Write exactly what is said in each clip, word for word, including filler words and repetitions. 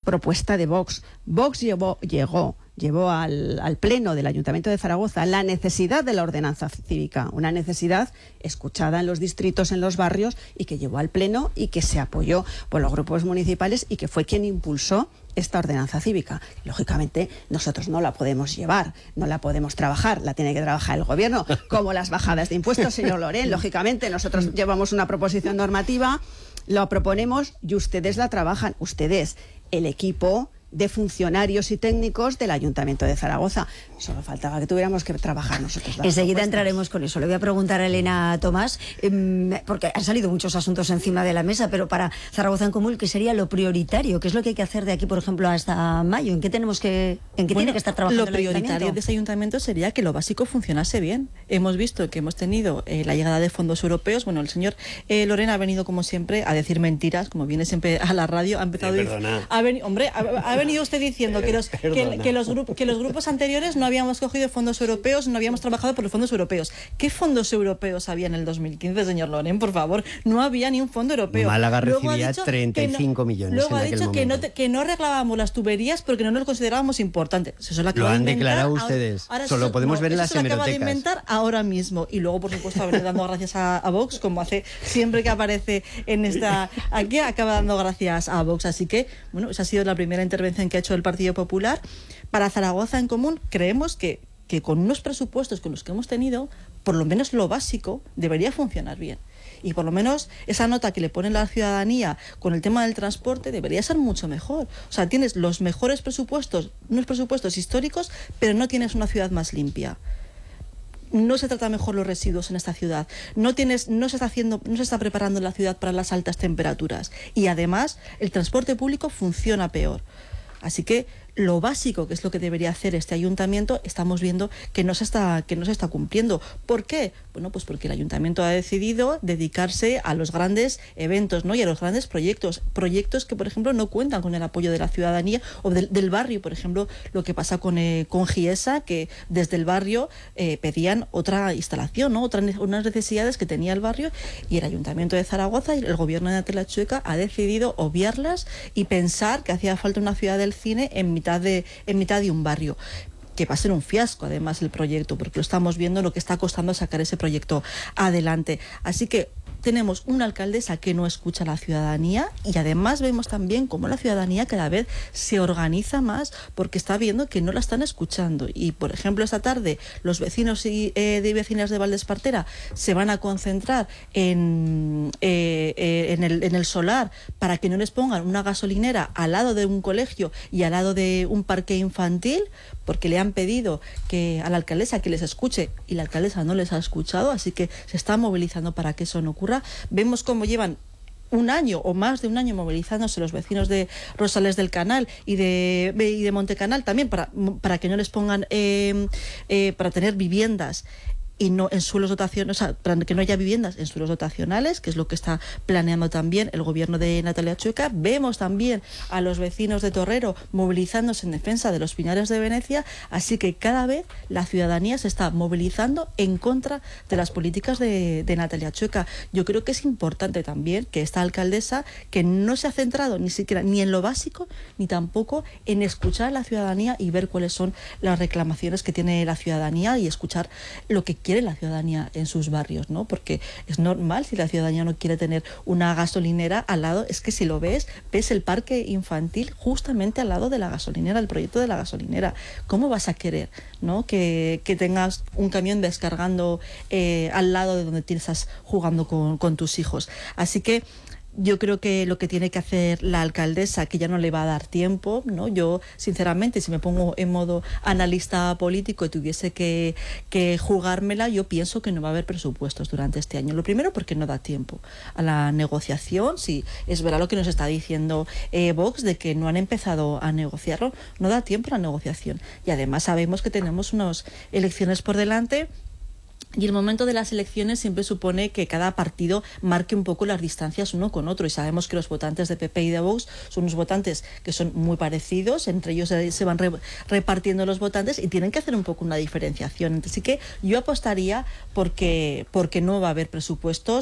propuesta de Vox. Vox llevó, llegó, llevó al, al Pleno del Ayuntamiento de Zaragoza la necesidad de la ordenanza cívica, una necesidad escuchada en los distritos, en los barrios, y que llevó al Pleno y que se apoyó por los grupos municipales y que fue quien impulsó esta ordenanza cívica. Lógicamente nosotros no la podemos llevar, no la podemos trabajar, la tiene que trabajar el gobierno, como las bajadas de impuestos, señor Lorén. Lógicamente nosotros llevamos una proposición normativa, lo proponemos y ustedes la trabajan, ustedes, el equipo de funcionarios y técnicos del Ayuntamiento de Zaragoza. Solo faltaba que tuviéramos que trabajar nosotros. Enseguida entraremos con eso. Le voy a preguntar a Elena Tomás, eh, porque han salido muchos asuntos encima de la mesa, pero para Zaragoza en Común, ¿qué sería lo prioritario? ¿Qué es lo que hay que hacer de aquí, por ejemplo, hasta mayo? ¿En qué tenemos que, en qué bueno, tiene que estar trabajando lo prioritario de ese ayuntamiento sería que lo básico funcionase bien. Hemos visto que hemos tenido eh, la llegada de fondos europeos. Bueno, el señor eh, Lorena ha venido, como siempre, a decir mentiras, como viene siempre a la radio. Ha empezado eh, a, a venir, hombre, ha, ha venido usted diciendo que los, que, que, los grup, que los grupos anteriores no habíamos cogido fondos europeos, no habíamos trabajado por los fondos europeos. ¿Qué fondos europeos había en el dos mil quince, señor Loren? Por favor, no había ni un fondo europeo. Málaga recibía treinta y cinco millones. Luego en ha dicho que no, te, que no arreglábamos las tuberías porque no nos considerábamos importantes. Eso lo, lo han de declarado ustedes. Ahora, Solo eso, podemos no, ver en las hemerotecas. Eso hemerotecas. Se acaba de inventar ahora mismo. Y luego, por supuesto, ha venido dando gracias a, a Vox, como hace siempre que aparece en esta... Aquí acaba dando gracias a Vox. Así que, bueno, esa ha sido la primera intervención que ha hecho el Partido Popular. Para Zaragoza en Común, creemos que, que con unos presupuestos con los que hemos tenido, por lo menos lo básico debería funcionar bien. Y por lo menos esa nota que le pone la ciudadanía con el tema del transporte debería ser mucho mejor. O sea, tienes los mejores presupuestos, unos presupuestos históricos, pero no tienes una ciudad más limpia. No se trata mejor los residuos en esta ciudad. No tienes, no se está haciendo, no se está preparando la ciudad para las altas temperaturas. Y además, el transporte público funciona peor. Así que lo básico, que es lo que debería hacer este ayuntamiento, estamos viendo que no se está, que no se está cumpliendo. ¿Por qué? Bueno, pues porque el ayuntamiento ha decidido dedicarse a los grandes eventos, ¿no? Y a los grandes proyectos. Proyectos que, por ejemplo, no cuentan con el apoyo de la ciudadanía o del, del barrio. Por ejemplo, lo que pasa con, eh, con Giesa, que desde el barrio eh, pedían otra instalación, ¿no? Otras, unas necesidades que tenía el barrio, y el ayuntamiento de Zaragoza y el gobierno de Natalia Chueca ha decidido obviarlas y pensar que hacía falta una ciudad del cine en mitad de, en mitad de un barrio. Que va a ser un fiasco además el proyecto, porque lo estamos viendo lo que está costando sacar ese proyecto adelante. Así que tenemos una alcaldesa que no escucha a la ciudadanía, y además vemos también cómo la ciudadanía cada vez se organiza más porque está viendo que no la están escuchando. Y, por ejemplo, esta tarde los vecinos y eh, de vecinas de Valdespartera se van a concentrar en, eh, eh, en, el, en el solar para que no les pongan una gasolinera al lado de un colegio y al lado de un parque infantil, porque le han pedido que a la alcaldesa que les escuche, y la alcaldesa no les ha escuchado, así que se está movilizando para que eso no ocurra. Vemos cómo llevan un año o más de un año movilizándose los vecinos de Rosales del Canal y de, y de Montecanal también para, para que no les pongan, eh, eh, para tener viviendas y no en suelos dotacionales, o sea, para que no haya viviendas en suelos dotacionales, que es lo que está planeando también el gobierno de Natalia Chueca. Vemos también a los vecinos de Torrero movilizándose en defensa de los Pinares de Venecia, así que cada vez la ciudadanía se está movilizando en contra de las políticas de, de Natalia Chueca. Yo creo que es importante también que esta alcaldesa, que no se ha centrado ni siquiera ni en lo básico, ni tampoco en escuchar a la ciudadanía y ver cuáles son las reclamaciones que tiene la ciudadanía y escuchar lo que quiere la ciudadanía en sus barrios, ¿no? Porque es normal, si la ciudadanía no quiere tener una gasolinera al lado, es que si lo ves, ves el parque infantil justamente al lado de la gasolinera, el proyecto de la gasolinera. ¿Cómo vas a querer, ¿no? que, que tengas un camión descargando eh, al lado de donde estás jugando con, con tus hijos? Así que yo creo que lo que tiene que hacer la alcaldesa, que ya no le va a dar tiempo, ¿no? Yo, sinceramente, si me pongo en modo analista político y tuviese que, que jugármela, yo pienso que no va a haber presupuestos durante este año. Lo primero, porque no da tiempo a la negociación. Si es verdad lo que nos está diciendo eh, Vox, de que no han empezado a negociarlo, no da tiempo a la negociación. Y además sabemos que tenemos unas elecciones por delante, y el momento de las elecciones siempre supone que cada partido marque un poco las distancias uno con otro, y sabemos que los votantes de P P y de Vox son unos votantes que son muy parecidos, entre ellos se van re repartiendo los votantes y tienen que hacer un poco una diferenciación. Así que yo apostaría porque, porque no va a haber presupuestos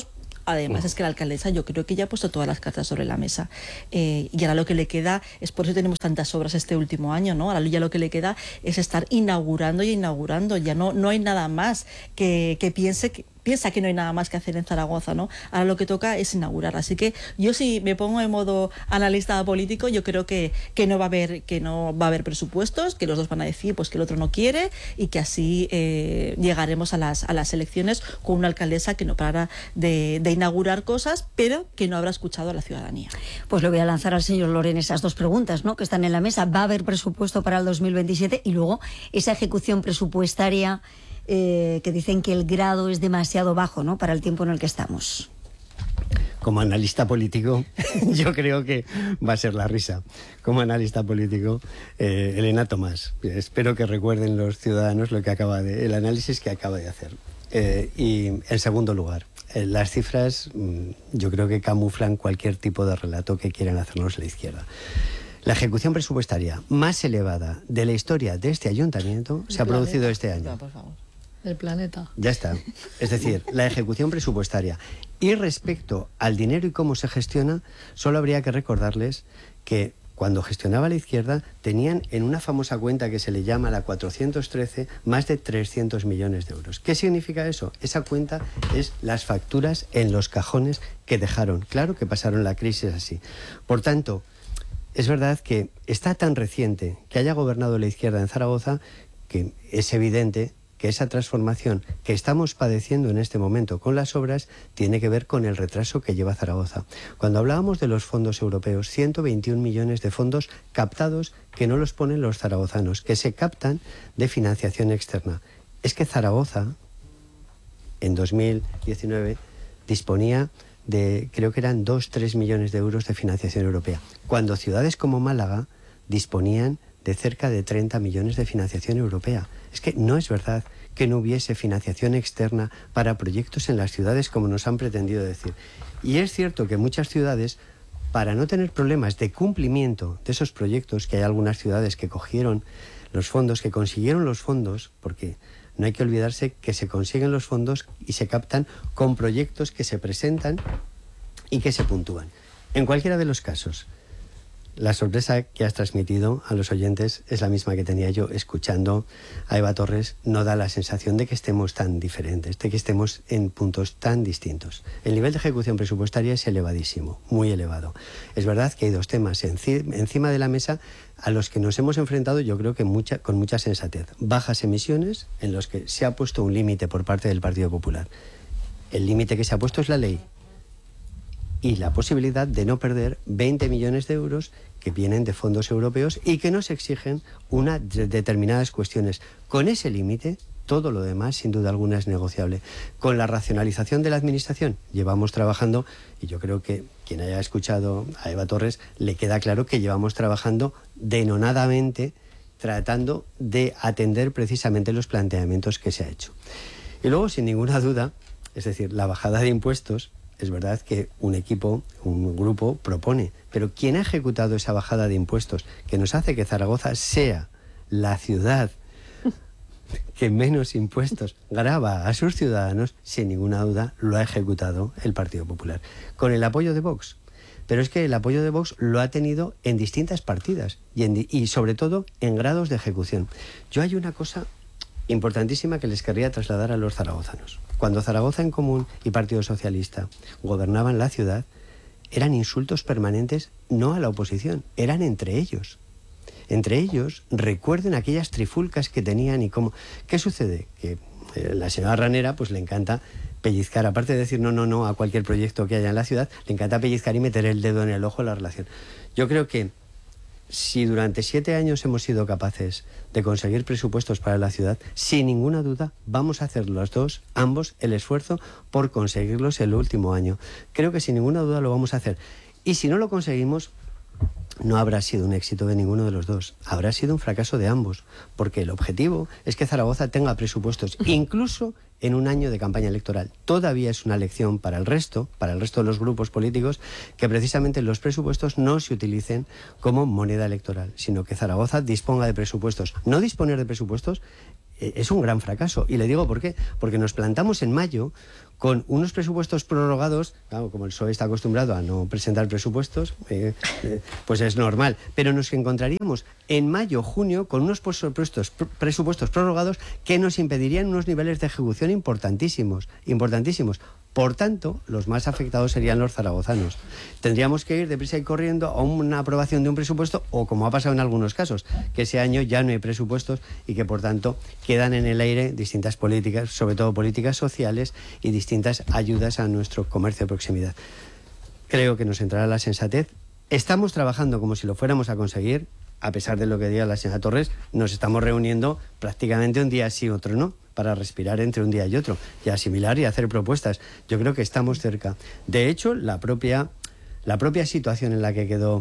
Además, es que la alcaldesa yo creo que ya ha puesto todas las cartas sobre la mesa. Eh, y ahora lo que le queda, es por eso tenemos tantas obras este último año, ¿no? Ahora ya lo que le queda es estar inaugurando y inaugurando. Ya no, no hay nada más que, que piense que... piensa que no hay nada más que hacer en Zaragoza, ¿no? Ahora lo que toca es inaugurar. Así que yo, si me pongo en modo analista político, yo creo que, que no va a haber que no va a haber presupuestos, que los dos van a decir pues que el otro no quiere, y que así eh, llegaremos a las a las elecciones con una alcaldesa que no parará de, de inaugurar cosas, pero que no habrá escuchado a la ciudadanía. Pues le voy a lanzar al señor Loren esas dos preguntas, ¿no?, que están en la mesa. ¿Va a haber presupuesto para el dos mil veintisiete? Y luego, esa ejecución presupuestaria Eh, que dicen que el grado es demasiado bajo, ¿no?, para el tiempo en el que estamos. Como analista político, yo creo que va a ser la risa. Como analista político, eh, Elena Tomás, espero que recuerden los ciudadanos lo que acaba de, el análisis que acaba de hacer. Eh, y en segundo lugar, eh, las cifras mmm, yo creo que camuflan cualquier tipo de relato que quieran hacernos la izquierda. La ejecución presupuestaria más elevada de la historia de este ayuntamiento se ha producido este año. Por favor. El planeta. Ya está. Es decir, la ejecución presupuestaria. Y respecto al dinero y cómo se gestiona, solo habría que recordarles que cuando gestionaba la izquierda tenían en una famosa cuenta que se le llama la cuatrocientos trece más de trescientos millones de euros. ¿Qué significa eso? Esa cuenta es las facturas en los cajones que dejaron. Claro que pasaron la crisis así. Por tanto, es verdad que está tan reciente que haya gobernado la izquierda en Zaragoza que es evidente que esa transformación que estamos padeciendo en este momento con las obras tiene que ver con el retraso que lleva Zaragoza. Cuando hablábamos de los fondos europeos, ciento veintiún millones de fondos captados que no los ponen los zaragozanos, que se captan de financiación externa. Es que Zaragoza, en dos mil diecinueve, disponía de, creo que eran dos, tres millones de euros de financiación europea, cuando ciudades como Málaga disponían de cerca de treinta millones de financiación europea. Es que no es verdad que no hubiese financiación externa para proyectos en las ciudades como nos han pretendido decir. Y es cierto que muchas ciudades, para no tener problemas de cumplimiento de esos proyectos, que hay algunas ciudades que cogieron los fondos, que consiguieron los fondos, porque no hay que olvidarse que se consiguen los fondos y se captan con proyectos que se presentan y que se puntúan. En cualquiera de los casos, la sorpresa que has transmitido a los oyentes es la misma que tenía yo escuchando a Eva Torres. No da la sensación de que estemos tan diferentes, de que estemos en puntos tan distintos. El nivel de ejecución presupuestaria es elevadísimo, muy elevado. Es verdad que hay dos temas enci- encima de la mesa a los que nos hemos enfrentado, yo creo que mucha, con mucha sensatez. Bajas emisiones, en los que se ha puesto un límite por parte del Partido Popular. El límite que se ha puesto es la ley. Y la posibilidad de no perder veinte millones de euros que vienen de fondos europeos y que nos exigen una de determinadas cuestiones. Con ese límite, todo lo demás, sin duda alguna, es negociable. Con la racionalización de la administración, llevamos trabajando, y yo creo que quien haya escuchado a Eva Torres, le queda claro que llevamos trabajando denonadamente, tratando de atender precisamente los planteamientos que se ha hecho. Y luego, sin ninguna duda, es decir, la bajada de impuestos. Es verdad que un equipo, un grupo propone, pero ¿quién ha ejecutado esa bajada de impuestos que nos hace que Zaragoza sea la ciudad que menos impuestos grava a sus ciudadanos? Sin ninguna duda lo ha ejecutado el Partido Popular, con el apoyo de Vox. Pero es que el apoyo de Vox lo ha tenido en distintas partidas y, en, y sobre todo en grados de ejecución. Yo hay una cosa importantísima que les querría trasladar a los zaragozanos. Cuando Zaragoza en Común y Partido Socialista gobernaban la ciudad, eran insultos permanentes no a la oposición, eran entre ellos. Entre ellos, recuerden aquellas trifulcas que tenían y cómo... ¿Qué sucede? Que eh, la señora Ranera pues le encanta pellizcar, aparte de decir no, no, no a cualquier proyecto que haya en la ciudad, le encanta pellizcar y meter el dedo en el ojo a la relación. Yo creo que si durante siete años hemos sido capaces de conseguir presupuestos para la ciudad, sin ninguna duda vamos a hacer los dos, ambos, el esfuerzo por conseguirlos el último año. Creo que sin ninguna duda lo vamos a hacer. Y si no lo conseguimos, no habrá sido un éxito de ninguno de los dos. Habrá sido un fracaso de ambos, porque el objetivo es que Zaragoza tenga presupuestos, incluso en un año de campaña electoral. Todavía es una lección para el resto, para el resto de los grupos políticos, que precisamente los presupuestos no se utilicen como moneda electoral, sino que Zaragoza disponga de presupuestos. No disponer de presupuestos eh, es un gran fracaso. Y le digo por qué. Porque nos plantamos en mayo con unos presupuestos prorrogados, claro, como el P S O E está acostumbrado a no presentar presupuestos, eh, eh, pues es normal, pero nos encontraríamos en mayo, junio, con unos presupuestos, presupuestos prorrogados que nos impedirían unos niveles de ejecución importantísimos, importantísimos. Por tanto, los más afectados serían los zaragozanos. Tendríamos que ir deprisa y corriendo a una aprobación de un presupuesto, o como ha pasado en algunos casos, que ese año ya no hay presupuestos y que, por tanto, quedan en el aire distintas políticas, sobre todo políticas sociales y distintas ayudas a nuestro comercio de proximidad. Creo que nos entrará la sensatez. Estamos trabajando como si lo fuéramos a conseguir, a pesar de lo que diga la señora Torres. Nos estamos reuniendo prácticamente un día sí y otro no, para respirar entre un día y otro, y asimilar y hacer propuestas. Yo creo que estamos cerca. De hecho, la propia, la propia situación en la que quedó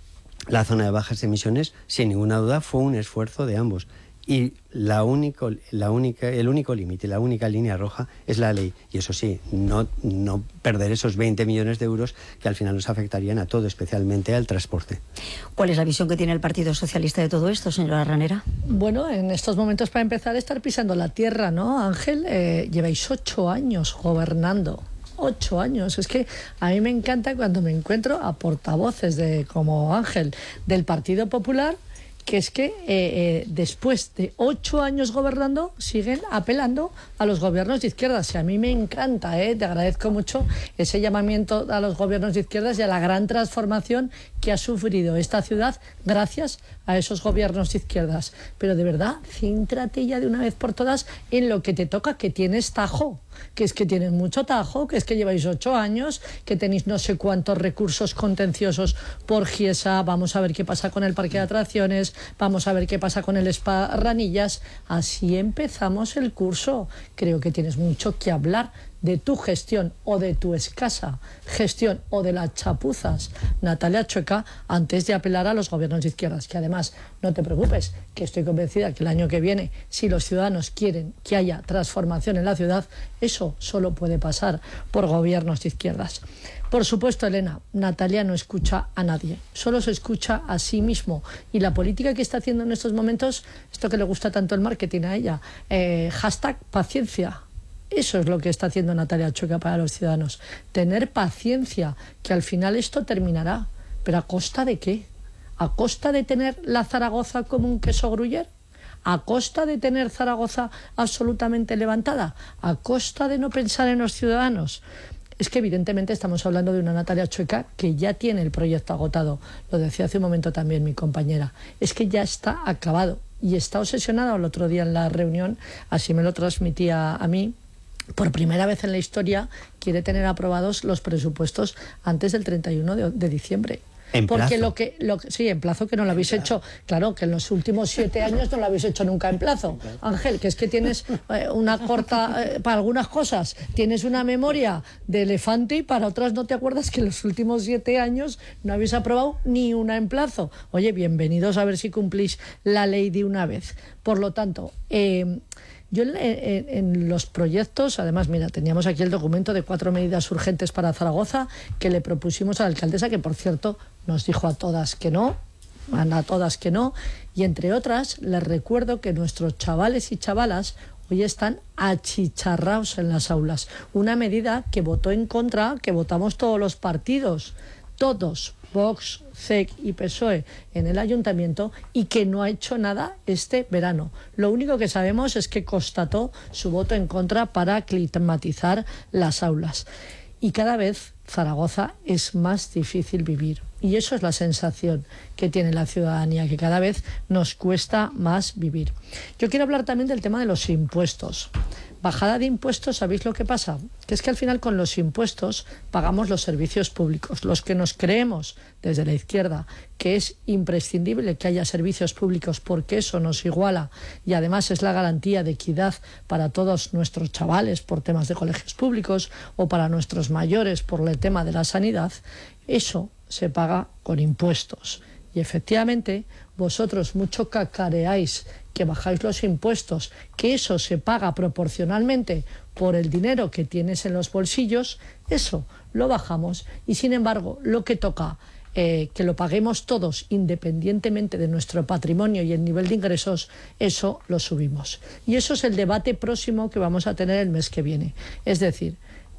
la zona de bajas emisiones, sin ninguna duda, fue un esfuerzo de ambos. Y la único, la única, el único límite, la única línea roja es la ley. Y eso sí, no, no perder esos veinte millones de euros que al final nos afectarían a todo, especialmente al transporte. ¿Cuál es la visión que tiene el Partido Socialista de todo esto, señora Ranera? Bueno, en estos momentos, para empezar, estar pisando la tierra, ¿no, Ángel? Eh, lleváis ocho años gobernando. Ocho años. Es que a mí me encanta cuando me encuentro a portavoces de como Ángel del Partido Popular, que es que eh, eh, después de ocho años gobernando siguen apelando a los gobiernos de izquierdas. Y a mí me encanta, ¿eh? Te agradezco mucho ese llamamiento a los gobiernos de izquierdas y a la gran transformación que ha sufrido esta ciudad gracias a esos gobiernos de izquierdas. Pero de verdad, céntrate ya de una vez por todas en lo que te toca, que tienes tajo, que es que tienes mucho tajo, que es que lleváis ocho años, que tenéis no sé cuántos recursos contenciosos por Giesa. Vamos a ver qué pasa con el parque de atracciones, vamos a ver qué pasa con el Spa Ranillas. Así empezamos el curso. Creo que tienes mucho que hablar de tu gestión o de tu escasa gestión o de las chapuzas, Natalia Chueca, antes de apelar a los gobiernos de izquierdas. Que además, no te preocupes, que estoy convencida que el año que viene, si los ciudadanos quieren que haya transformación en la ciudad, eso solo puede pasar por gobiernos de izquierdas. Por supuesto, Elena, Natalia no escucha a nadie, solo se escucha a sí mismo. Y la política que está haciendo en estos momentos, esto que le gusta tanto el marketing a ella, eh, hashtag paciencia. Eso es lo que está haciendo Natalia Chueca para los ciudadanos. Tener paciencia, que al final esto terminará. ¿Pero a costa de qué? ¿A costa de tener la Zaragoza como un queso gruyer? ¿A costa de tener Zaragoza absolutamente levantada? ¿A costa de no pensar en los ciudadanos? Es que evidentemente estamos hablando de una Natalia Chueca que ya tiene el proyecto agotado. Lo decía hace un momento también mi compañera. Es que ya está acabado y está obsesionada. El otro día en la reunión, así me lo transmitía a mí, por primera vez en la historia quiere tener aprobados los presupuestos antes del treinta y uno de diciembre. En Porque plazo. lo que, lo que sí, en plazo, que no lo habéis hecho, claro, que en los últimos siete años no lo habéis hecho nunca en plazo. Ángel, que es que tienes eh, una corta, eh, para algunas cosas, tienes una memoria de elefante y para otras no te acuerdas que en los últimos siete años no habéis aprobado ni una en plazo. Oye, bienvenidos a ver si cumplís la ley de una vez. Por lo tanto, eh, yo en, en, en los proyectos, además, mira, teníamos aquí el documento de cuatro medidas urgentes para Zaragoza que le propusimos a la alcaldesa, que por cierto nos dijo a todas que no, a todas que no, y entre otras les recuerdo que nuestros chavales y chavalas hoy están achicharrados en las aulas. Una medida que votó en contra, que votamos todos los partidos, todos, Vox, C E C y P S O E en el ayuntamiento, y que no ha hecho nada este verano. Lo único que sabemos es que constató su voto en contra para climatizar las aulas. Y cada vez Zaragoza es más difícil vivir. Y eso es la sensación que tiene la ciudadanía, que cada vez nos cuesta más vivir. Yo quiero hablar también del tema de los impuestos. Bajada de impuestos, ¿sabéis lo que pasa? Que es que al final con los impuestos pagamos los servicios públicos. Los que nos creemos desde la izquierda que es imprescindible que haya servicios públicos porque eso nos iguala y además es la garantía de equidad para todos nuestros chavales por temas de colegios públicos o para nuestros mayores por el tema de la sanidad, eso se paga con impuestos. Y efectivamente, vosotros mucho cacareáis que bajáis los impuestos, que eso se paga proporcionalmente por el dinero que tienes en los bolsillos, eso lo bajamos. Y sin embargo, lo que toca, eh, que lo paguemos todos independientemente de nuestro patrimonio y el nivel de ingresos, eso lo subimos. Y eso es el debate próximo que vamos a tener el mes que viene. Es decir,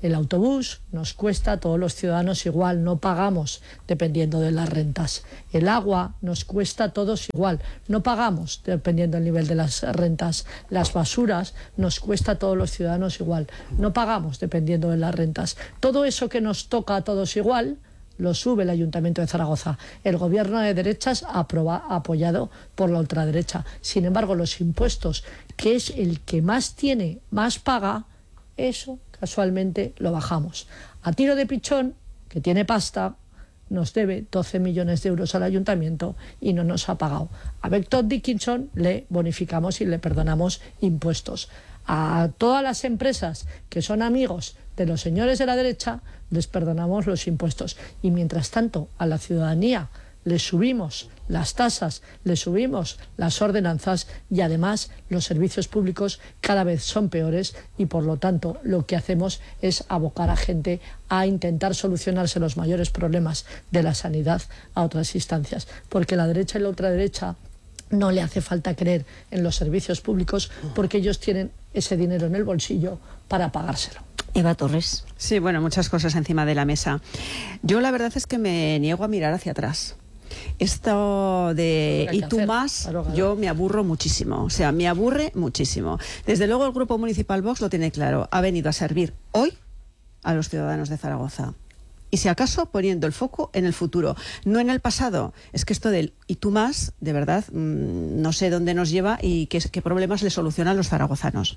El autobús nos cuesta a todos los ciudadanos igual, no pagamos dependiendo de las rentas. El agua nos cuesta a todos igual, no pagamos dependiendo del nivel de las rentas. Las basuras nos cuesta a todos los ciudadanos igual, no pagamos dependiendo de las rentas. Todo eso que nos toca a todos igual lo sube el Ayuntamiento de Zaragoza. El gobierno de derechas aproba, apoyado por la ultraderecha. Sin embargo, los impuestos, que es el que más tiene, más paga, eso casualmente lo bajamos. A tiro de pichón, que tiene pasta, nos debe doce millones de euros al ayuntamiento y no nos ha pagado. A Becton Dickinson le bonificamos y le perdonamos impuestos. A todas las empresas que son amigos de los señores de la derecha les perdonamos los impuestos. Y mientras tanto, a la ciudadanía les subimos las tasas, les subimos las ordenanzas y además los servicios públicos cada vez son peores y por lo tanto lo que hacemos es abocar a gente a intentar solucionarse los mayores problemas de la sanidad a otras instancias, porque la derecha y la ultraderecha no le hace falta creer en los servicios públicos porque ellos tienen ese dinero en el bolsillo para pagárselo. Eva Torres. Sí, bueno, muchas cosas encima de la mesa. Yo la verdad es que me niego a mirar hacia atrás. Esto de y tú más, claro, claro. Yo me aburro muchísimo, o sea, me aburre muchísimo. Desde luego el Grupo Municipal Vox lo tiene claro, ha venido a servir hoy a los ciudadanos de Zaragoza. Y si acaso poniendo el foco en el futuro, no en el pasado. Es que esto del y tú más, de verdad, mmm, no sé dónde nos lleva y qué, qué problemas le solucionan los zaragozanos.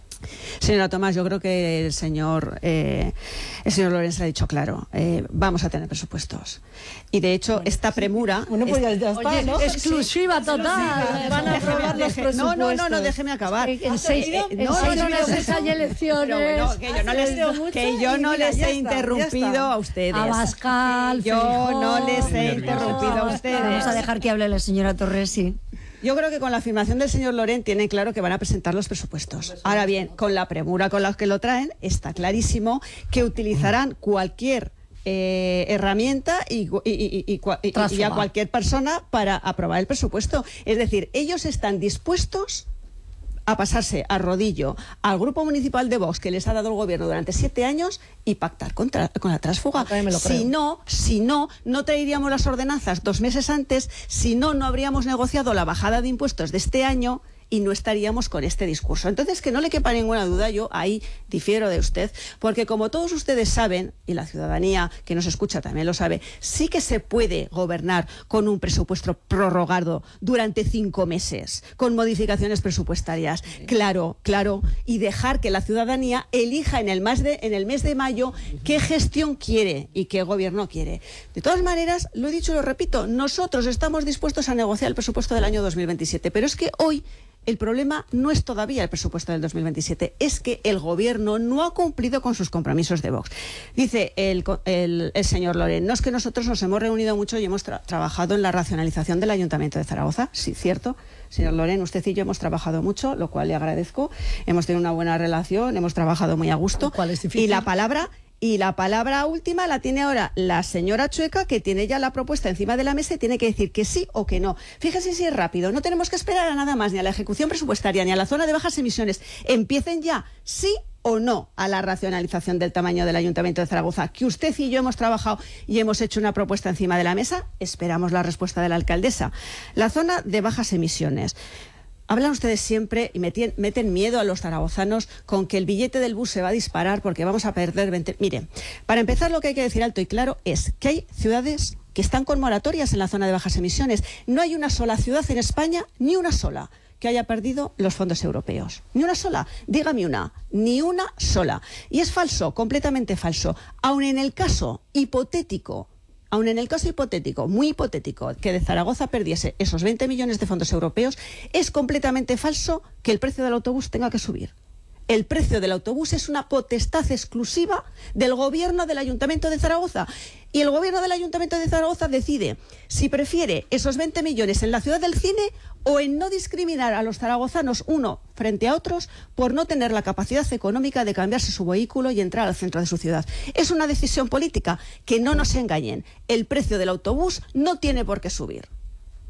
Señora Tomás, yo creo que el señor eh, el señor Lorenz ha dicho claro, eh, vamos a tener presupuestos. Y de hecho, bueno, esta premura... Bueno, pues ya, ya está, oye, ¿no? Exclusiva total. Exclusiva. Van a aprobar los presupuestos. No, no, no, no, déjeme acabar. En seis, eh, en no, seis no, no, meses no, hay elecciones. Pero bueno, que yo no les, que yo no les he interrumpido a ustedes. Abascal, yo Feijóo, no les he interrumpido a ustedes. Vamos a dejar que hable la señora Torres, sí. Yo creo que con la afirmación del señor Loren tienen claro que van a presentar los presupuestos. Ahora bien, con la premura con la que lo traen, está clarísimo que utilizarán cualquier eh, herramienta y, y, y, y, y, y a cualquier persona para aprobar el presupuesto. Es decir, ellos están dispuestos a pasarse a rodillo al Grupo Municipal de Vox que les ha dado el gobierno durante siete años y pactar contra, con la transfuga. Si no, si no, no traeríamos las ordenanzas dos meses antes, si no, no habríamos negociado la bajada de impuestos de este año y no estaríamos con este discurso. Entonces, que no le quepa ninguna duda, yo ahí difiero de usted, porque como todos ustedes saben, y la ciudadanía que nos escucha también lo sabe, sí que se puede gobernar con un presupuesto prorrogado durante cinco meses, con modificaciones presupuestarias, claro, claro, y dejar que la ciudadanía elija en el, mes de, en el mes de mayo qué gestión quiere y qué gobierno quiere. De todas maneras, lo he dicho y lo repito, nosotros estamos dispuestos a negociar el presupuesto del año dos mil veintisiete, pero es que hoy el problema no es todavía el presupuesto del dos mil veintisiete, es que el gobierno no ha cumplido con sus compromisos de Vox. Dice el, el, el señor Loren, no es que nosotros nos hemos reunido mucho y hemos tra trabajado en la racionalización del Ayuntamiento de Zaragoza. Sí, cierto. Señor Loren, usted y yo hemos trabajado mucho, lo cual le agradezco. Hemos tenido una buena relación, hemos trabajado muy a gusto. ¿Cuál es difícil? Y la palabra... Y la palabra última la tiene ahora la señora Chueca, que tiene ya la propuesta encima de la mesa y tiene que decir que sí o que no. Fíjese si es rápido, no tenemos que esperar a nada más, ni a la ejecución presupuestaria, ni a la zona de bajas emisiones. Empiecen ya, sí o no, a la racionalización del tamaño del Ayuntamiento de Zaragoza, que usted y yo hemos trabajado y hemos hecho una propuesta encima de la mesa. Esperamos la respuesta de la alcaldesa. La zona de bajas emisiones. Hablan ustedes siempre y meten, meten miedo a los zaragozanos con que el billete del bus se va a disparar porque vamos a perder veinte... Mire, para empezar lo que hay que decir alto y claro es que hay ciudades que están con moratorias en la zona de bajas emisiones. No hay una sola ciudad en España, ni una sola, que haya perdido los fondos europeos. Ni una sola. Dígame una. Ni una sola. Y es falso, completamente falso. Aun en el caso hipotético Aun en el caso hipotético, muy hipotético, que de Zaragoza perdiese esos veinte millones de fondos europeos, es completamente falso que el precio del autobús tenga que subir. El precio del autobús es una potestad exclusiva del gobierno del Ayuntamiento de Zaragoza. Y el gobierno del Ayuntamiento de Zaragoza decide si prefiere esos veinte millones en la ciudad del cine o en no discriminar a los zaragozanos uno frente a otros por no tener la capacidad económica de cambiarse su vehículo y entrar al centro de su ciudad. Es una decisión política, que no nos engañen. El precio del autobús no tiene por qué subir.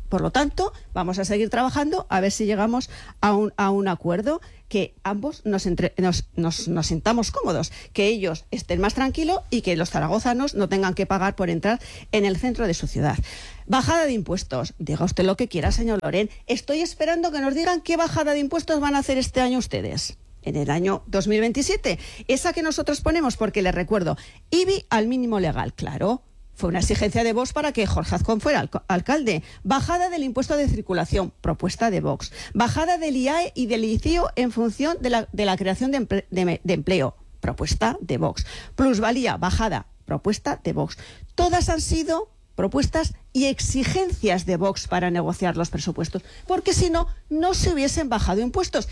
Por lo tanto, vamos a seguir trabajando a ver si llegamos a un, a un acuerdo que ambos nos, entre, nos, nos, nos sintamos cómodos, que ellos estén más tranquilos y que los zaragozanos no tengan que pagar por entrar en el centro de su ciudad. Bajada de impuestos. Diga usted lo que quiera, señor Lorén. Estoy esperando que nos digan qué bajada de impuestos van a hacer este año ustedes. En el año dos mil veintisiete. Esa que nosotros ponemos, porque les recuerdo, I B I al mínimo legal, claro. Fue una exigencia de Vox para que Jorge Azcón fuera alc- alcalde. Bajada del impuesto de circulación, propuesta de Vox. Bajada del I A E y del I C I O en función de la, de la creación de, emple- de, de empleo, propuesta de Vox. Plusvalía, bajada, propuesta de Vox. Todas han sido propuestas y exigencias de Vox para negociar los presupuestos, porque si no, no se hubiesen bajado impuestos.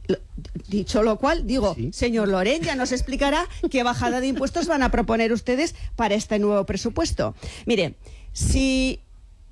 Dicho lo cual, digo, sí. Señor Lorén, ya nos explicará qué bajada de impuestos van a proponer ustedes para este nuevo presupuesto. Mire, si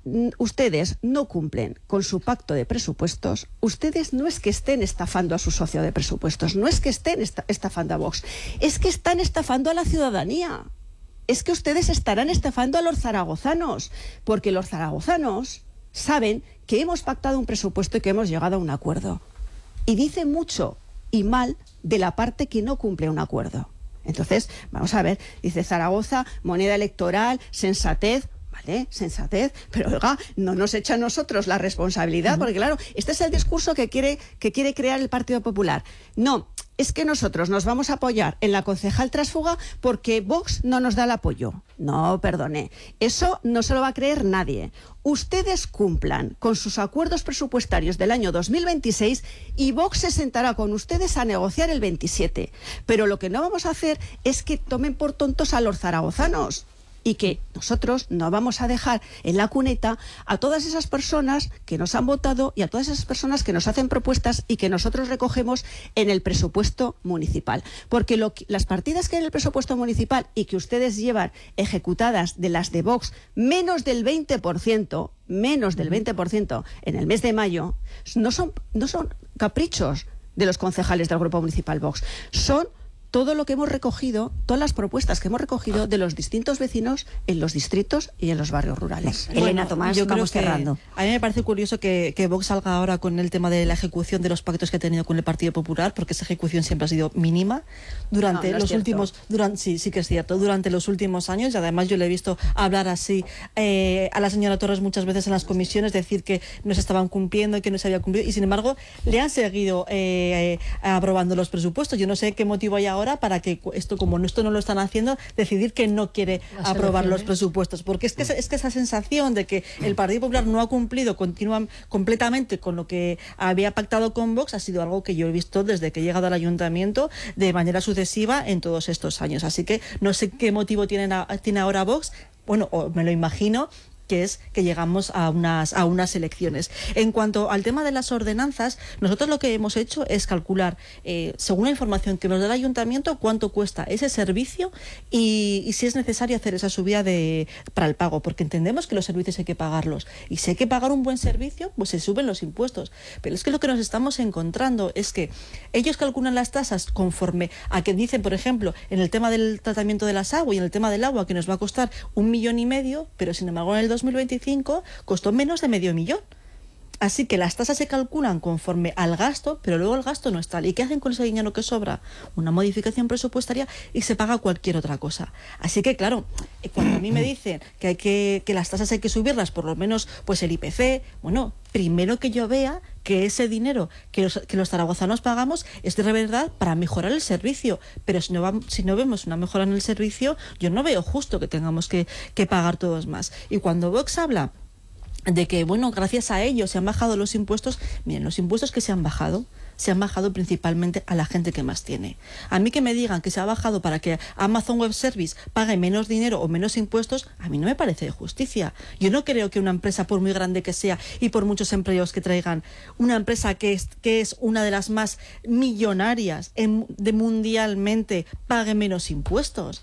ustedes no cumplen con su pacto de presupuestos, ustedes no es que estén estafando a su socio de presupuestos, no es que estén estafando a Vox, es que están estafando a la ciudadanía. Es que ustedes estarán estafando a los zaragozanos, porque los zaragozanos saben que hemos pactado un presupuesto y que hemos llegado a un acuerdo. Y dice mucho y mal de la parte que no cumple un acuerdo. Entonces, vamos a ver, dice Zaragoza, moneda electoral, sensatez, ¿vale? Sensatez, pero oiga, no nos echa a nosotros la responsabilidad, uh-huh. porque claro, este es el discurso que quiere, que quiere crear el Partido Popular. No, es que nosotros nos vamos a apoyar en la concejal Trasfuga porque Vox no nos da el apoyo. No, perdone, eso no se lo va a creer nadie. Ustedes cumplan con sus acuerdos presupuestarios del año dos mil veintiséis y Vox se sentará con ustedes a negociar el veintisiete. Pero lo que no vamos a hacer es que tomen por tontos a los zaragozanos. Y que nosotros no vamos a dejar en la cuneta a todas esas personas que nos han votado y a todas esas personas que nos hacen propuestas y que nosotros recogemos en el presupuesto municipal. Porque lo, las partidas que hay en el presupuesto municipal y que ustedes llevan ejecutadas de las de Vox, menos del veinte por ciento, menos del veinte por ciento en el mes de mayo, no son, no son caprichos de los concejales del Grupo Municipal Vox, son todo lo que hemos recogido, todas las propuestas que hemos recogido de los distintos vecinos en los distritos y en los barrios rurales. Bueno, Elena Tomás, yo vamos creo que cerrando. A mí me parece curioso que, que Vox salga ahora con el tema de la ejecución de los pactos que ha tenido con el Partido Popular, porque esa ejecución siempre ha sido mínima durante no, no los últimos, durante, sí, sí que es cierto, durante los últimos años, y además yo le he visto hablar así eh, a la señora Torres muchas veces en las comisiones, decir que no se estaban cumpliendo y que no se había cumplido, y sin embargo le han seguido eh, eh, aprobando los presupuestos. Yo no sé qué motivo hay ahora para que esto, como esto no lo están haciendo, decidir que no quiere Las aprobar elecciones. Los presupuestos, porque es que, es que esa sensación de que el Partido Popular no ha cumplido continúa completamente con lo que había pactado con Vox ha sido algo que yo he visto desde que he llegado al ayuntamiento de manera sucesiva en todos estos años. Así que no sé qué motivo tienen a, tiene ahora Vox, bueno, o me lo imagino, que es que llegamos a unas, a unas elecciones. En cuanto al tema de las ordenanzas, nosotros lo que hemos hecho es calcular, eh, según la información que nos da el ayuntamiento, cuánto cuesta ese servicio y, y si es necesario hacer esa subida de, para el pago, porque entendemos que los servicios hay que pagarlos. Y si hay que pagar un buen servicio, pues se suben los impuestos. Pero es que lo que nos estamos encontrando es que ellos calculan las tasas conforme a que dicen, por ejemplo, en el tema del tratamiento de las aguas y en el tema del agua, que nos va a costar un millón y medio, pero sin embargo en el dos mil veinticinco costó menos de medio millón. Así que las tasas se calculan conforme al gasto, pero luego el gasto no es tal. ¿Y qué hacen con ese dinero que sobra? Una modificación presupuestaria y se paga cualquier otra cosa. Así que, claro, cuando a mí me dicen que hay que, que las tasas hay que subirlas, por lo menos pues el I P C, bueno, primero que yo vea que ese dinero que los, que los zaragozanos pagamos es de verdad para mejorar el servicio. Pero si no, va, si no vemos una mejora en el servicio, yo no veo justo que tengamos que, que pagar todos más. Y cuando Vox habla de que, bueno, gracias a ellos se han bajado los impuestos, miren, los impuestos que se han bajado, se han bajado principalmente a la gente que más tiene. A mí que me digan que se ha bajado para que Amazon Web Service pague menos dinero o menos impuestos, a mí no me parece de justicia. Yo no creo que una empresa, por muy grande que sea y por muchos empleos que traigan, una empresa que es, que es una de las más millonarias en, de mundialmente, pague menos impuestos.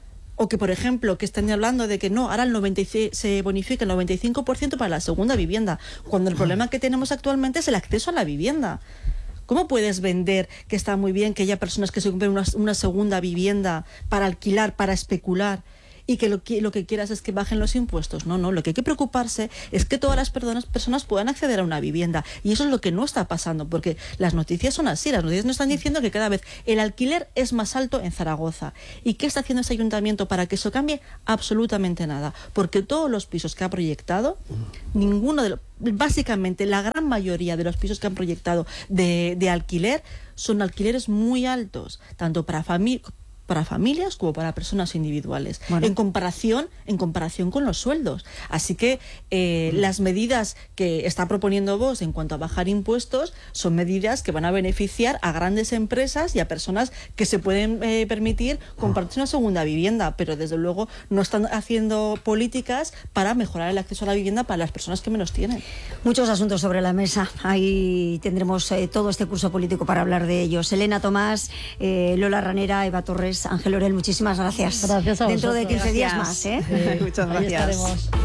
O que, por ejemplo, que estén hablando de que no, ahora el noventa y cinco, se bonifica el noventa y cinco por ciento para la segunda vivienda, cuando el problema que tenemos actualmente es el acceso a la vivienda. ¿Cómo puedes vender que está muy bien que haya personas que se compren una, una segunda vivienda para alquilar, para especular, y que lo, que lo que quieras es que bajen los impuestos. No, no, lo que hay que preocuparse es que todas las personas, personas puedan acceder a una vivienda, y eso es lo que no está pasando, porque las noticias son así, las noticias nos están diciendo que cada vez el alquiler es más alto en Zaragoza. ¿Y qué está haciendo ese ayuntamiento para que eso cambie? Absolutamente nada, porque todos los pisos que ha proyectado, ninguno de los, básicamente la gran mayoría de los pisos que han proyectado de, de alquiler son alquileres muy altos, tanto para familias para familias como para personas individuales, bueno. en comparación en comparación con los sueldos. Así que eh, mm. las medidas que está proponiendo Vox en cuanto a bajar impuestos son medidas que van a beneficiar a grandes empresas y a personas que se pueden eh, permitir comprarse una segunda vivienda, pero desde luego no están haciendo políticas para mejorar el acceso a la vivienda para las personas que menos tienen. Muchos asuntos sobre la mesa. Ahí tendremos eh, todo este curso político para hablar de ellos. Elena Tomás, eh, Lola Ranera, Eva Torres, Ángel Orel, muchísimas gracias. Gracias a Dentro vosotros. de quince Gracias. días más, ¿eh? Sí, muchas gracias.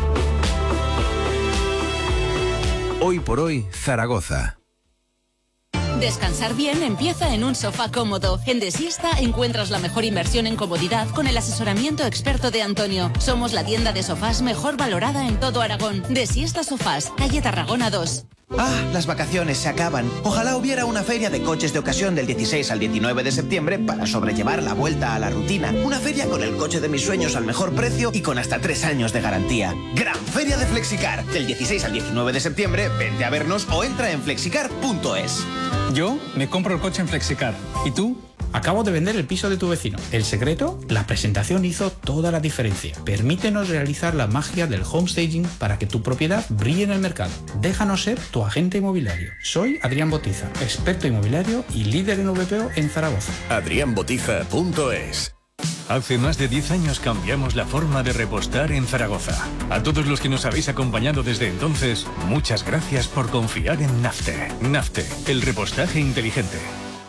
Hoy por hoy, Zaragoza. Descansar bien empieza en un sofá cómodo. En Desiesta encuentras la mejor inversión en comodidad con el asesoramiento experto de Antonio. Somos la tienda de sofás mejor valorada en todo Aragón. Desiesta Sofás, calle Tarragona dos. Ah, las vacaciones se acaban. Ojalá hubiera una feria de coches de ocasión del dieciséis al diecinueve de septiembre para sobrellevar la vuelta a la rutina. Una feria con el coche de mis sueños al mejor precio y con hasta tres años de garantía. Gran Feria de Flexicar. Del dieciséis al diecinueve de septiembre, vente a vernos o entra en flexicar punto es. Yo me compro el coche en Flexicar. ¿Y tú? Acabo de vender el piso de tu vecino. ¿El secreto? La presentación hizo toda la diferencia. Permítenos realizar la magia del homestaging para que tu propiedad brille en el mercado. Déjanos ser tu agente inmobiliario. Soy Adrián Botiza, experto inmobiliario y líder en V P O en Zaragoza. adrián botiza punto es. Hace más de diez años cambiamos la forma de repostar en Zaragoza. A todos los que nos habéis acompañado desde entonces, muchas gracias por confiar en Nafte. Nafte, el repostaje inteligente.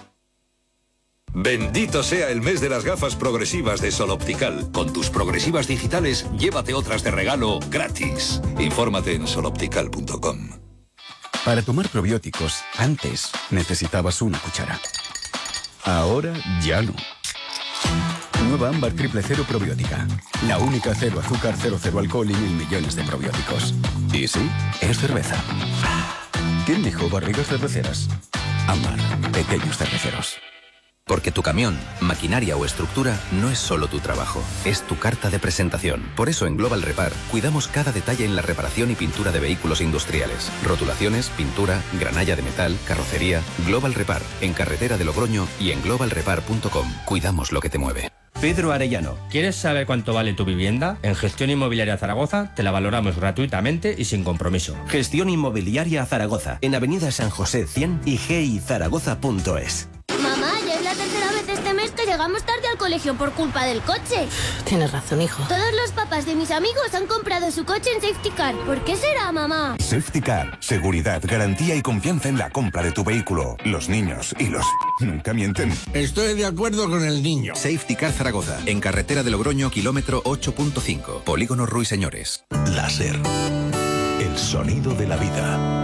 Bendito sea el mes de las gafas progresivas de Sol Optical. Con tus progresivas digitales, llévate otras de regalo gratis. Infórmate en sol optical punto com. Para tomar probióticos, antes necesitabas una cuchara. Ahora ya no. Nueva Ámbar Triple Cero Probiótica. La única cero azúcar, cero, cero alcohol y mil millones de probióticos. Y sí, es cerveza. ¿Quién dijo barrigas cerveceras? Ámbar, pequeños cerveceros. Porque tu camión, maquinaria o estructura no es solo tu trabajo, es tu carta de presentación. Por eso en Global Repar cuidamos cada detalle en la reparación y pintura de vehículos industriales. Rotulaciones, pintura, granalla de metal, carrocería. Global Repar, en carretera de Logroño y en global repar punto com. Cuidamos lo que te mueve. Pedro Arellano. ¿Quieres saber cuánto vale tu vivienda? En Gestión Inmobiliaria Zaragoza te la valoramos gratuitamente y sin compromiso. Gestión Inmobiliaria Zaragoza, en Avenida San José cien y g i zaragoza punto es. Mamá, ya es la tercera vez este mes que llegamos tarde al colegio por culpa del coche. Tienes razón, hijo. Todos los papás de mis amigos han comprado su coche en Safety Car. ¿Por qué será, mamá? Safety Car. Seguridad, garantía y confianza en la compra de tu vehículo. Los niños y los... nunca mienten. Estoy de acuerdo con el niño. Safety Car Zaragoza, en carretera de Logroño, kilómetro ocho punto cinco. Polígono Ruiseñores. Láser. El sonido de la vida.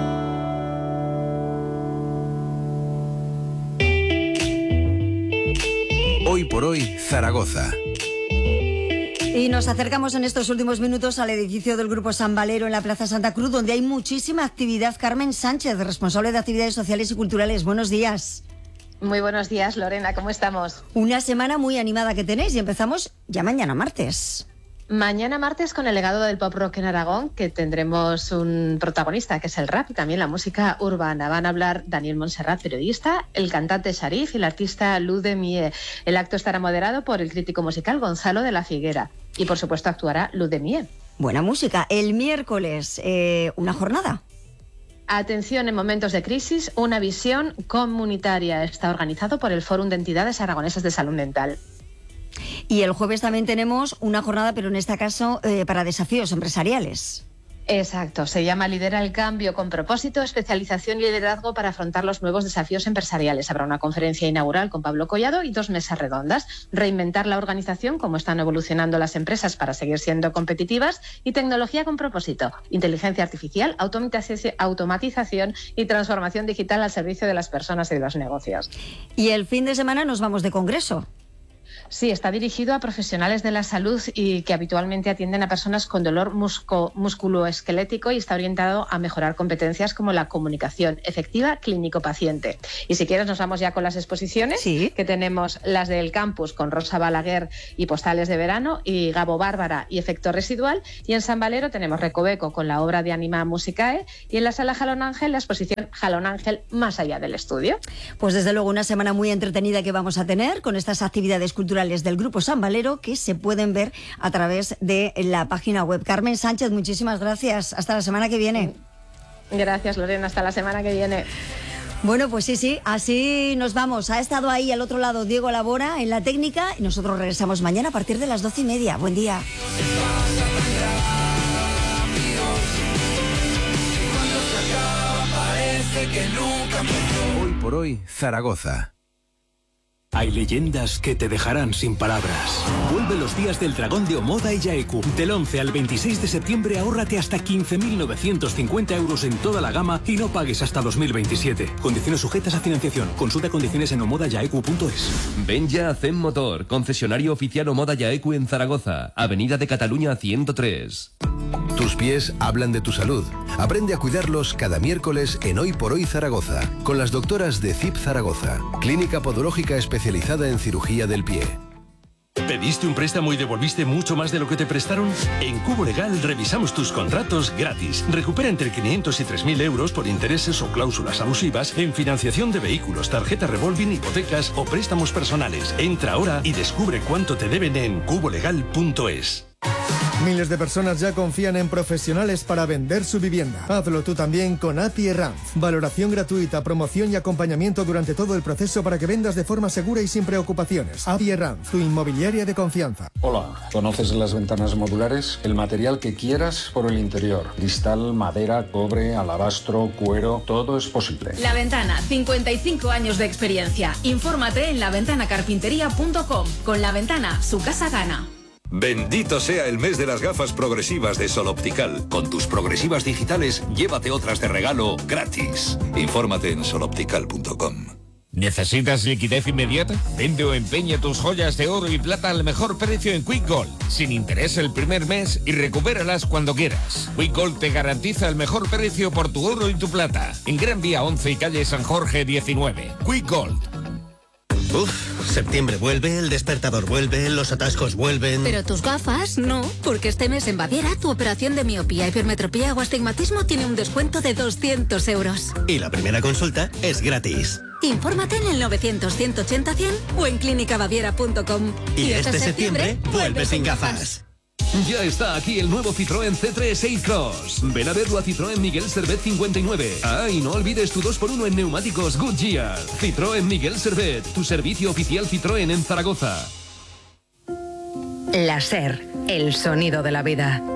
Hoy por hoy, Zaragoza. Y nos acercamos en estos últimos minutos al edificio del Grupo San Valero en la Plaza Santa Cruz, donde hay muchísima actividad. Carmen Sánchez, responsable de Actividades Sociales y Culturales. Buenos días. Muy buenos días, Lorena. ¿Cómo estamos? Una semana muy animada que tenéis y empezamos ya mañana martes. Mañana martes con el legado del pop rock en Aragón, que tendremos un protagonista, que es el rap y también la música urbana. Van a hablar Daniel Montserrat, periodista, el cantante Sharif y el artista Lou Demier. El acto estará moderado por el crítico musical Gonzalo de la Figuera. Y por supuesto actuará Lou Demier. Buena música. El miércoles, eh, una jornada. Atención en momentos de crisis, una visión comunitaria. Está organizado por el Fórum de Entidades Aragonesas de Salud Mental. Y el jueves también tenemos una jornada, pero en este caso eh, para desafíos empresariales. Exacto, se llama Lidera el Cambio con propósito, especialización y liderazgo para afrontar los nuevos desafíos empresariales. Habrá una conferencia inaugural con Pablo Collado y dos mesas redondas. Reinventar la organización, cómo están evolucionando las empresas para seguir siendo competitivas, y tecnología con propósito, inteligencia artificial, automatización y transformación digital al servicio de las personas y de los negocios. Y el fin de semana nos vamos de congreso. Sí, está dirigido a profesionales de la salud y que habitualmente atienden a personas con dolor musco, musculoesquelético y está orientado a mejorar competencias como la comunicación efectiva clínico-paciente. Y si quieres nos vamos ya con las exposiciones, ¿sí? Que tenemos las del campus con Rosa Balaguer y Postales de Verano y Gabo Bárbara y Efecto Residual, y en San Valero tenemos Recoveco con la obra de Anima Musicae y en la sala Jalón Ángel la exposición Jalón Ángel Más allá del estudio. Pues desde luego una semana muy entretenida que vamos a tener con estas actividades culturales del Grupo San Valero que se pueden ver a través de la página web. Carmen Sánchez, muchísimas gracias. Hasta la semana que viene. Gracias, Lorena. Hasta la semana que viene. Bueno, pues sí, sí, así nos vamos. Ha estado ahí al otro lado Diego Labora en la técnica y nosotros regresamos mañana a partir de las doce y media. Buen día. Hoy por hoy, Zaragoza. Hay leyendas que te dejarán sin palabras. Vuelve los días del Dragón de Omoda y Yaeku. Del once al veintiséis de septiembre ahórrate hasta quince mil novecientos cincuenta euros en toda la gama y no pagues hasta dos mil veintisiete. Condiciones sujetas a financiación. Consulta condiciones en omoda yaeku punto es. Ven ya a Zen Motor, concesionario oficial Omoda Yaeku en Zaragoza, Avenida de Cataluña ciento tres. Tus pies hablan de tu salud. Aprende a cuidarlos cada miércoles en Hoy por Hoy Zaragoza, con las doctoras de C I P Zaragoza, clínica podológica especializada en cirugía del pie. ¿Pediste un préstamo y devolviste mucho más de lo que te prestaron? En Cubo Legal revisamos tus contratos gratis. Recupera entre quinientos y tres mil euros por intereses o cláusulas abusivas en financiación de vehículos, tarjeta revolving, hipotecas o préstamos personales. Entra ahora y descubre cuánto te deben en cubo legal punto es. Miles de personas ya confían en profesionales para vender su vivienda. Hazlo tú también con A P I Herranz. Valoración gratuita, promoción y acompañamiento durante todo el proceso para que vendas de forma segura y sin preocupaciones. A P I Herranz, tu inmobiliaria de confianza. Hola, ¿conoces las ventanas modulares? El material que quieras por el interior. Cristal, madera, cobre, alabastro, cuero, todo es posible. La Ventana, cincuenta y cinco años de experiencia. Infórmate en la ventana carpintería punto com. Con La Ventana, su casa gana. Bendito sea el mes de las gafas progresivas de Sol Optical. Con tus progresivas digitales, llévate otras de regalo gratis. Infórmate en sol optical punto com. ¿Necesitas liquidez inmediata? Vende o empeña tus joyas de oro y plata al mejor precio en Quick Gold, sin interés el primer mes y recupéralas cuando quieras. Quick Gold te garantiza el mejor precio por tu oro y tu plata. En Gran Vía once y calle San Jorge diecinueve. Quick Gold. Uf, septiembre vuelve, el despertador vuelve, los atascos vuelven... Pero tus gafas, no, porque este mes en Baviera tu operación de miopía, hipermetropía o astigmatismo tiene un descuento de doscientos euros. Y la primera consulta es gratis. Infórmate en el novecientos, ciento ochenta, cien o en clínica baviera punto com. Y, y este, este septiembre, septiembre vuelve sin gafas. Ya está aquí el nuevo Citroën C tres Ace-Cross. Ven a verlo a Citroën Miguel Servet cincuenta y nueve. Ah, y no olvides tu dos por uno en neumáticos Goodyear. Citroën Miguel Servet, tu servicio oficial Citroën en Zaragoza. La SER, el sonido de la vida.